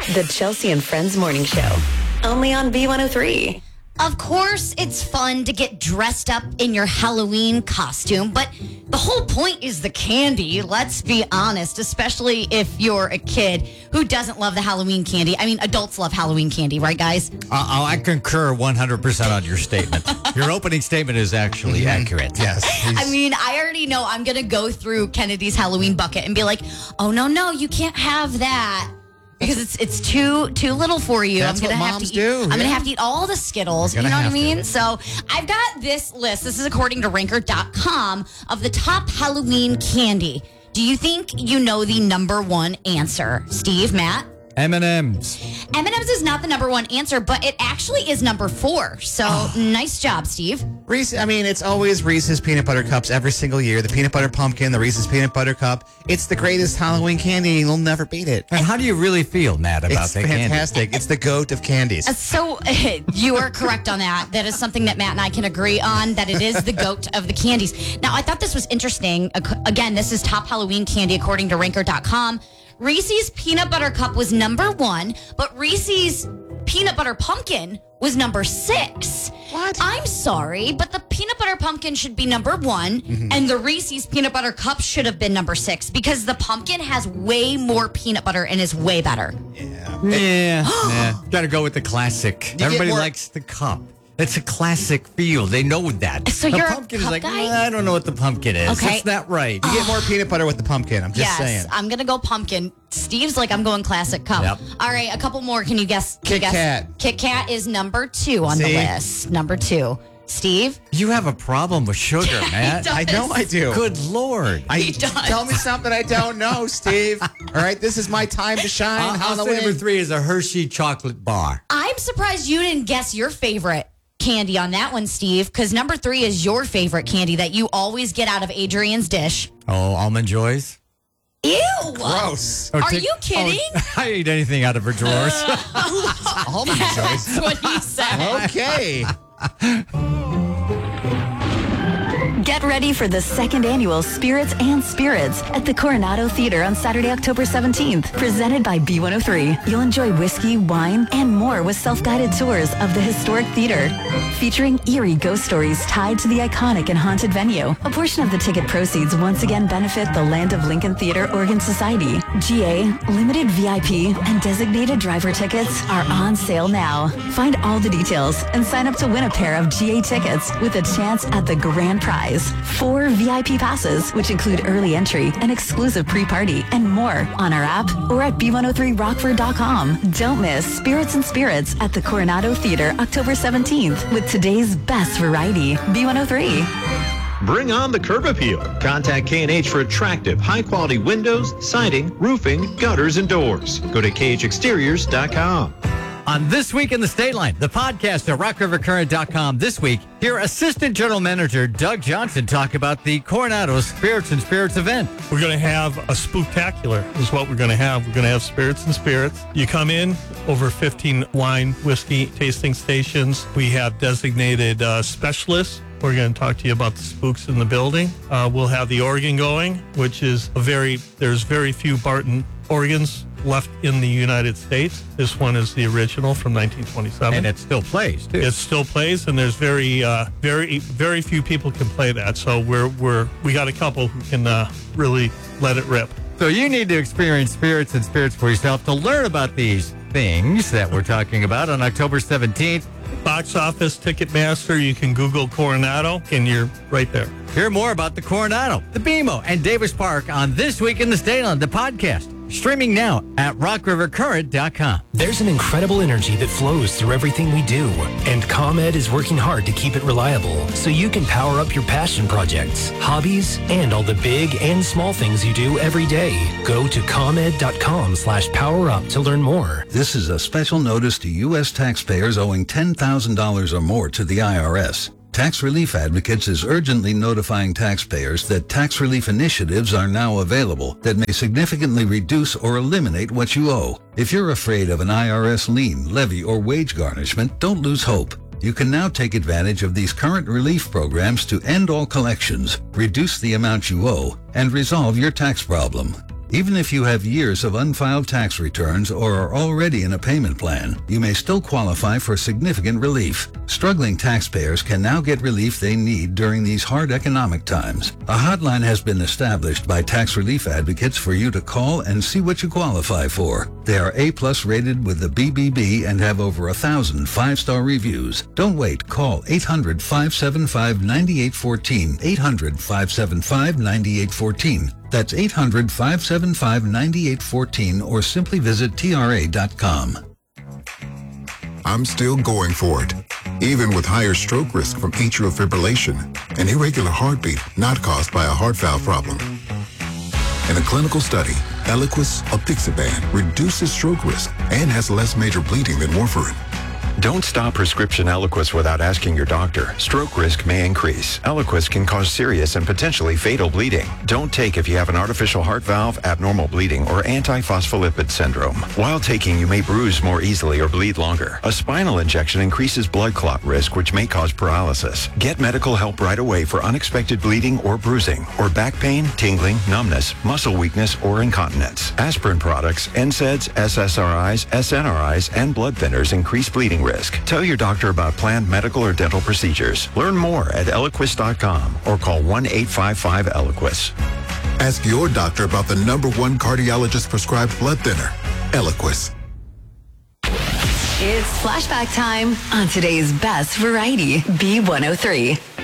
The Chelsea and Friends Morning Show. Only on B103. Of course, it's fun to get dressed up in your Halloween costume, but the whole point is the candy. Let's be honest, especially if you're a kid who doesn't love the Halloween candy. I mean, adults love Halloween candy, right, guys? I concur 100% on your statement. Your opening statement is actually accurate. Yes. I mean, I already know I'm going to go through Kennedy's Halloween bucket and be like, oh, no, you can't have that. Because it's too little for you. That's I'm gonna what have moms to eat, do. I'm Yeah. gonna have to eat all the Skittles. You know what I mean? So I've got this list. This is according to Ranker.com of the top Halloween candy. Do you think you know the number one answer? Steve, Matt? M&M's. M&M's is not the number one answer, but it actually is number 4. So nice job, Steve. Reese, I mean, it's always Reese's Peanut Butter Cups every single year. The Peanut Butter Pumpkin, the Reese's Peanut Butter Cup. It's the greatest Halloween candy. You'll never beat it. And how do you really feel, Matt, about It's that candy? fantastic. It's the goat of candies. So you are correct on that. That is something that Matt and I can agree on, that it is the goat of the candies. Now, I thought this was interesting. Again, this is top Halloween candy according to Ranker.com. Reese's Peanut Butter Cup was number 1, but Reese's Peanut Butter Pumpkin was number 6. What? I'm sorry, but the Peanut Butter Pumpkin should be number 1, and the Reese's Peanut Butter Cup should have been number 6, because the pumpkin has way more peanut butter and is way better. Yeah. Gotta go with the classic. Everybody likes the cup. It's a classic feel. They know that. So the you're a pumpkin is cup like, guy? I don't know what the pumpkin is. Okay. It's not right. You get more peanut butter with the pumpkin. I'm just saying. I'm going to go pumpkin. Steve's like, I'm going classic cup. Yep. All right, a couple more. Can you guess? Kit Kat. Kit Kat is number 2 on the See? list. Number 2. Steve? You have a problem with sugar, Matt. I know I do. Good Lord. He does. Tell me something I don't know, Steve. All right, this is my time to shine. I'll say number 3 is a Hershey chocolate bar. I'm surprised you didn't guess your favorite candy on that one, Steve, because number 3 is your favorite candy that you always get out of Adrian's dish. Oh, Almond Joys? Ew! Gross. Or Are you kidding? I eat anything out of her drawers. Almond Joys. That's what he said. Okay. Get ready for the second annual Spirits and Spirits at the Coronado Theater on Saturday, October 17th. Presented by B103. You'll enjoy whiskey, wine, and more with self-guided tours of the historic theater. Featuring eerie ghost stories tied to the iconic and haunted venue. A portion of the ticket proceeds once again benefit the Land of Lincoln Theater Organ Society. GA, limited VIP, and designated driver tickets are on sale now. Find all the details and sign up to win a pair of GA tickets with a chance at the grand prize. 4 VIP passes, which include early entry, an exclusive pre-party, and more on our app or at b103rockford.com. Don't miss Spirits and Spirits at the Coronado Theater October 17th with today's best variety, B103. Bring on the curb appeal. Contact K&H for attractive, high-quality windows, siding, roofing, gutters, and doors. Go to khexteriors.com. On This Week in the State Line, the podcast at RockRiverCurrent.com. This week, hear Assistant General Manager Doug Johnson talk about the Coronado Spirits and Spirits event. We're going to have a spooktacular is what we're going to have. We're going to have Spirits and Spirits. You come in, over 15 wine, whiskey tasting stations. We have designated specialists. We're going to talk to you about the spooks in the building. We'll have the organ going, which is there's very few Barton organs left in the United States. This one is the original from 1927. And it still plays, too. It still plays, and there's very few people can play that. So we got a couple who can really let it rip. So you need to experience Spirits and Spirits for yourself to learn about these things that we're talking about on October 17th. Box office, Ticketmaster, you can Google Coronado, and you're right there. Hear more about the Coronado, the BMO, and Davis Park on This Week in the State Line, the podcast. Streaming now at RockRiverCurrent.com. There's an incredible energy that flows through everything we do, and ComEd is working hard to keep it reliable so you can power up your passion projects, hobbies, and all the big and small things you do every day. Go to ComEd.com/powerup to learn more. This is a special notice to U.S. taxpayers owing $10,000 or more to the IRS. Tax Relief Advocates is urgently notifying taxpayers that tax relief initiatives are now available that may significantly reduce or eliminate what you owe. If you're afraid of an IRS lien, levy, or wage garnishment, don't lose hope. You can now take advantage of these current relief programs to end all collections, reduce the amount you owe, and resolve your tax problem. Even if you have years of unfiled tax returns or are already in a payment plan, you may still qualify for significant relief. Struggling taxpayers can now get relief they need during these hard economic times. A hotline has been established by tax relief advocates for you to call and see what you qualify for. They are A+ rated with the BBB and have over 1,000 5-star reviews. Don't wait. Call 800-575-9814. 800-575-9814. That's 800-575-9814 or simply visit TRA.com. I'm still going for it, even with higher stroke risk from atrial fibrillation, an irregular heartbeat not caused by a heart valve problem. In a clinical study, Eliquis apixaban reduces stroke risk and has less major bleeding than warfarin. Don't stop prescription Eliquis without asking your doctor. Stroke risk may increase. Eliquis can cause serious and potentially fatal bleeding. Don't take if you have an artificial heart valve, abnormal bleeding, or antiphospholipid syndrome. While taking, you may bruise more easily or bleed longer. A spinal injection increases blood clot risk, which may cause paralysis. Get medical help right away for unexpected bleeding or bruising, or back pain, tingling, numbness, muscle weakness, or incontinence. Aspirin products, NSAIDs, SSRIs, SNRIs, and blood thinners increase bleeding risk. Tell your doctor about planned medical or dental procedures. Learn more at Eliquis.com or call 1-855-ELIQUIS. Ask your doctor about the #1 cardiologist prescribed blood thinner, Eliquis. It's flashback time on today's best variety, B103.